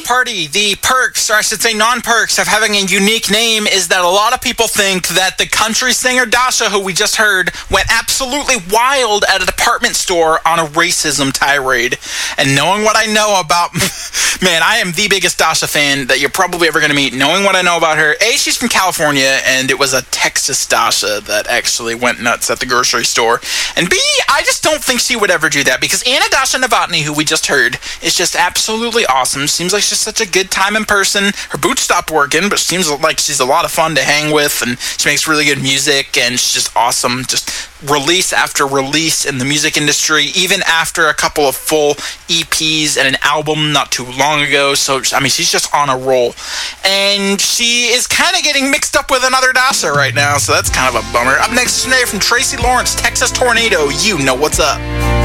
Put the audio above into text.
party. The perks, or I should say non-perks, of having a unique name is that a lot of people think that the country singer Dasha, who we just heard, went absolutely wild at a department store on a racism tirade. And knowing what I know about... Man, I am the biggest Dasha fan that you're probably ever going to meet. Knowing what I know about her, A, she's from California, and it was a Texas Dasha that actually went nuts at the grocery store. And B, I just don't think she would ever do that, because Anna Dasha Novotny, who we just heard, is just absolutely awesome. Seems like she's such a good time in person. Her boots stopped working, but seems like she's a lot of fun to hang with, and she makes really good music, and she's just awesome. Just release after release in the music industry, even after a couple of full EPs and an album not too long ago. So, I mean, she's just on a roll. And she is kind of getting mixed up with another Dasha right now, so that's kind of a bummer. Up next today from Tracy Lawrence, Texas Tornado, You Know What's Up.